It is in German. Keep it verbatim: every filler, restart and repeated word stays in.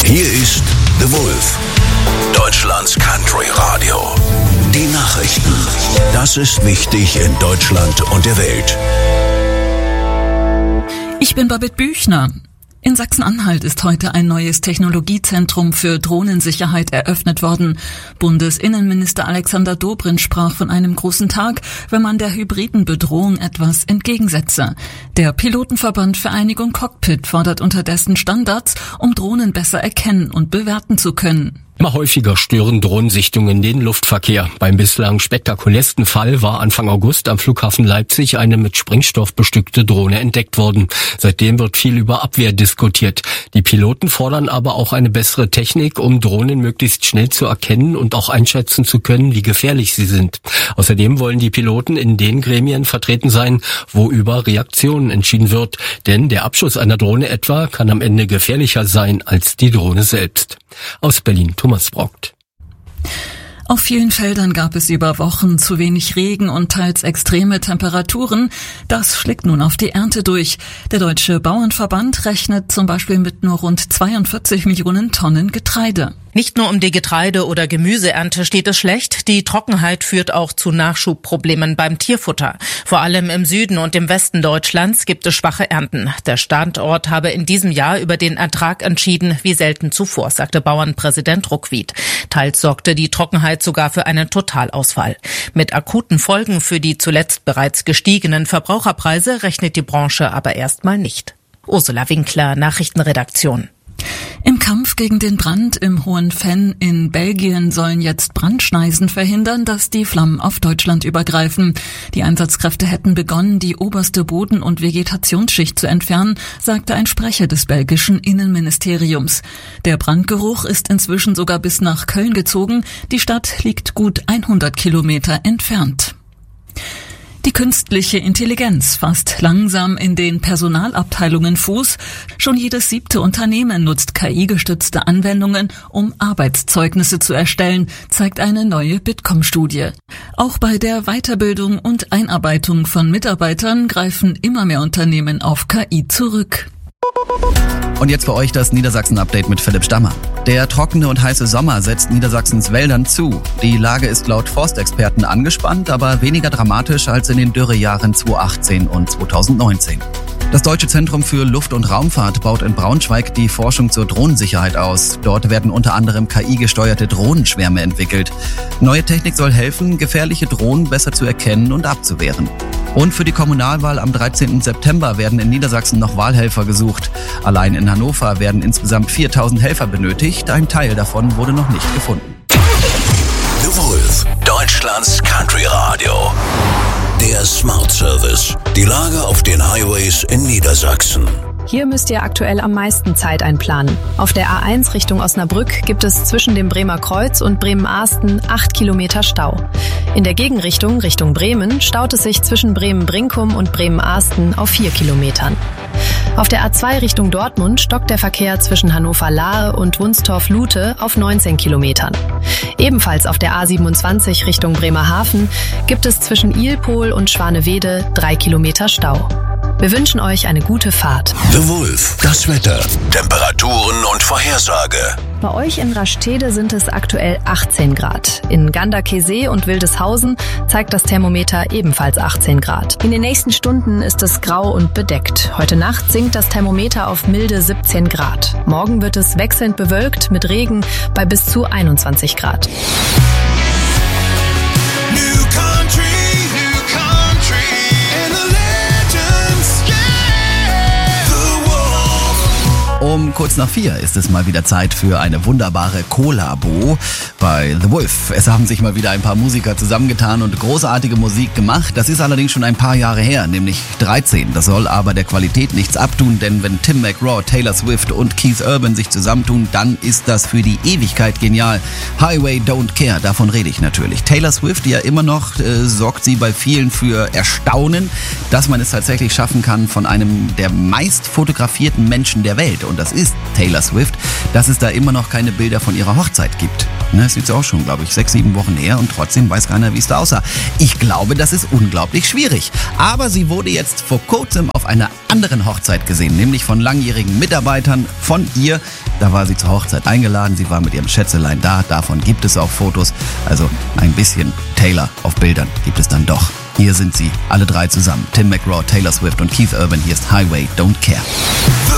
Hier ist The Wolf, Deutschlands Country Radio. Die Nachrichten. Das ist wichtig in Deutschland und der Welt. Ich bin Babette Büchner. In Sachsen-Anhalt ist heute ein neues Technologiezentrum für Drohnensicherheit eröffnet worden. Bundesinnenminister Alexander Dobrindt sprach von einem großen Tag, wenn man der hybriden Bedrohung etwas entgegensetze. Der Pilotenverband Vereinigung Cockpit fordert unterdessen Standards, um Drohnen besser erkennen und bewerten zu können. Immer häufiger stören Drohnensichtungen den Luftverkehr. Beim bislang spektakulärsten Fall war Anfang August am Flughafen Leipzig eine mit Sprengstoff bestückte Drohne entdeckt worden. Seitdem wird viel über Abwehr diskutiert. Die Piloten fordern aber auch eine bessere Technik, um Drohnen möglichst schnell zu erkennen und auch einschätzen zu können, wie gefährlich sie sind. Außerdem wollen die Piloten in den Gremien vertreten sein, wo über Reaktionen entschieden wird. Denn der Abschuss einer Drohne etwa kann am Ende gefährlicher sein als die Drohne selbst. Aus Berlin, Thomas Brockt. Auf vielen Feldern gab es über Wochen zu wenig Regen und teils extreme Temperaturen. Das schlägt nun auf die Ernte durch. Der Deutsche Bauernverband rechnet zum Beispiel mit nur rund zweiundvierzig Millionen Tonnen Getreide. Nicht nur um die Getreide- oder Gemüseernte steht es schlecht. Die Trockenheit führt auch zu Nachschubproblemen beim Tierfutter. Vor allem im Süden und im Westen Deutschlands gibt es schwache Ernten. Der Standort habe in diesem Jahr über den Ertrag entschieden, wie selten zuvor, sagte Bauernpräsident Ruckwied. Teils sorgte die Trockenheit sogar für einen Totalausfall. Mit akuten Folgen für die zuletzt bereits gestiegenen Verbraucherpreise rechnet die Branche aber erstmal nicht. Ursula Winkler, Nachrichtenredaktion. Im Kampf gegen den Brand im Hohen Venn in Belgien sollen jetzt Brandschneisen verhindern, dass die Flammen auf Deutschland übergreifen. Die Einsatzkräfte hätten begonnen, die oberste Boden- und Vegetationsschicht zu entfernen, sagte ein Sprecher des belgischen Innenministeriums. Der Brandgeruch ist inzwischen sogar bis nach Köln gezogen. Die Stadt liegt gut hundert Kilometer entfernt. Die künstliche Intelligenz fasst langsam in den Personalabteilungen Fuß. Schon jedes siebte Unternehmen nutzt K I-gestützte Anwendungen, um Arbeitszeugnisse zu erstellen, zeigt eine neue Bitkom-Studie. Auch bei der Weiterbildung und Einarbeitung von Mitarbeitern greifen immer mehr Unternehmen auf K I zurück. Und jetzt für euch das Niedersachsen-Update mit Philipp Stammer. Der trockene und heiße Sommer setzt Niedersachsens Wäldern zu. Die Lage ist laut Forstexperten angespannt, aber weniger dramatisch als in den Dürrejahren zweitausendachtzehn und zweitausendneunzehn. Das Deutsche Zentrum für Luft- und Raumfahrt baut in Braunschweig die Forschung zur Drohnensicherheit aus. Dort werden unter anderem K I-gesteuerte Drohnenschwärme entwickelt. Neue Technik soll helfen, gefährliche Drohnen besser zu erkennen und abzuwehren. Und für die Kommunalwahl am dreizehnten September werden in Niedersachsen noch Wahlhelfer gesucht. Allein in Hannover werden insgesamt viertausend Helfer benötigt. Ein Teil davon wurde noch nicht gefunden. The Wolf, Deutschlands Country Radio. Der Smart Service. Die Lage auf den Highways in Niedersachsen. Hier müsst ihr aktuell am meisten Zeit einplanen. Auf der A eins Richtung Osnabrück gibt es zwischen dem Bremer Kreuz und Bremen-Ahsten acht Kilometer Stau. In der Gegenrichtung, Richtung Bremen, staut es sich zwischen Bremen-Brinkum und Bremen-Ahsten auf vier Kilometern. Auf der A zwei Richtung Dortmund stockt der Verkehr zwischen Hannover-Lahe und Wunstorf-Lute auf neunzehn Kilometern. Ebenfalls auf der A siebenundzwanzig Richtung Bremerhaven gibt es zwischen Ilpol und Schwanewede drei Kilometer Stau. Wir wünschen euch eine gute Fahrt. The Wolf, das Wetter, Temperaturen und Vorhersage. Bei euch in Rastede sind es aktuell achtzehn Grad. In Ganderkesee und Wildeshausen zeigt das Thermometer ebenfalls achtzehn Grad. In den nächsten Stunden ist es grau und bedeckt. Heute Nacht sinkt das Thermometer auf milde siebzehn Grad. Morgen wird es wechselnd bewölkt mit Regen bei bis zu einundzwanzig Grad. New country, new country, and the legends, yeah. The Wolf. Um kurz nach vier ist es mal wieder Zeit für eine wunderbare Kollabo bei The Wolf. Es haben sich mal wieder ein paar Musiker zusammengetan und großartige Musik gemacht. Das ist allerdings schon ein paar Jahre her, nämlich dreizehn. Das soll aber der Qualität nichts abtun, denn wenn Tim McGraw, Taylor Swift und Keith Urban sich zusammentun, dann ist das für die Ewigkeit genial. Highway Don't Care, davon rede ich natürlich. Taylor Swift, ja immer noch, äh, sorgt sie bei vielen für Erstaunen, dass man es tatsächlich schaffen kann, von einem der meist fotografierten Menschen der Welt, und das ist Taylor Swift, dass es da immer noch keine Bilder von ihrer Hochzeit gibt. Ne, das ist jetzt auch schon, glaube ich, sechs, sieben Wochen her und trotzdem weiß keiner, wie es da aussah. Ich glaube, das ist unglaublich schwierig. Aber sie wurde jetzt vor kurzem auf einer anderen Hochzeit gesehen, nämlich von langjährigen Mitarbeitern von ihr. Da war sie zur Hochzeit eingeladen, sie war mit ihrem Schätzelein da, davon gibt es auch Fotos. Also ein bisschen Taylor auf Bildern gibt es dann doch. Hier sind sie, alle drei zusammen. Tim McGraw, Taylor Swift und Keith Urban. Hier ist Highway Don't Care.